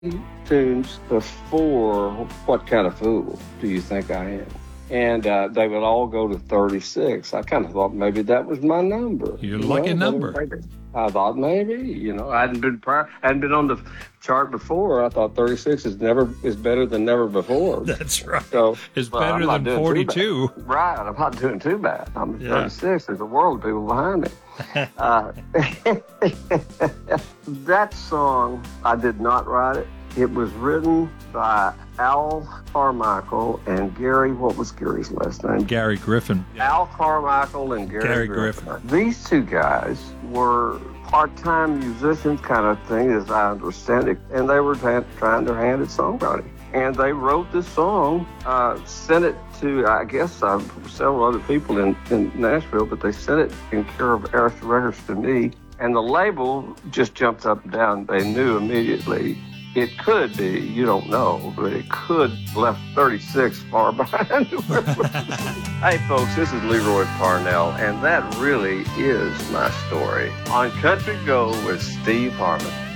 tunes before What Kind of Fool Do You Think I Am? And they would all go to 36. I kind of thought maybe that was my number. Your lucky number. I thought maybe, I hadn't been on the chart before. I thought 36 is better than never before. That's right. So it's better than 42. Right. I'm not doing too bad. I'm 36. There's a world of people behind me. That song, I did not write it. It was written by Al Carmichael and Gary, what was Gary's last name? Gary Griffin. Al Carmichael and Gary Griffin. These two guys were part-time musicians kind of thing, as I understand it, and they were trying their hand at songwriting. And they wrote this song, sent it to, I guess, several other people in Nashville, but they sent it in care of Arista Records to me. And the label just jumped up and down. They knew immediately. It could be, you don't know, but it could left 36 far behind. Hey, folks, this is Leroy Parnell, and that really is my story on Country Go with Steve Harmon.